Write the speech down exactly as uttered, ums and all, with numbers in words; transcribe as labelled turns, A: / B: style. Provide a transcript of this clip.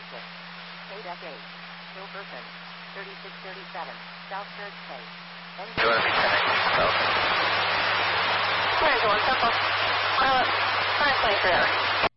A: thirty-six. State F A. Hilverton. thirty-six thirty-seven. South Church Place.
B: You want to be connected yourself?
A: Where is one? Circle. Uh, five twenty-three.